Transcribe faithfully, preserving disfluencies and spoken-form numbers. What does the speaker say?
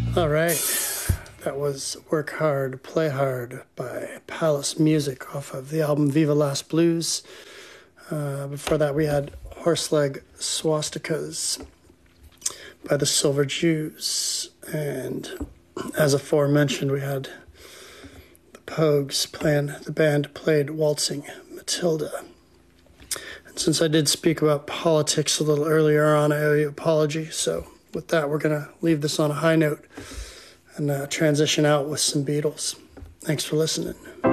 All right. That was Work Hard, Play Hard by Palace Music off of the album Viva Las Blues. Uh, before that, we had Horseleg Swastikas by the Silver Jews. And as aforementioned, we had the Pogues playing, the band played Waltzing Matilda. And since I did speak about politics a little earlier on, I owe you an apology. So with that, we're going to leave this on a high note and uh, transition out with some Beatles. Thanks for listening.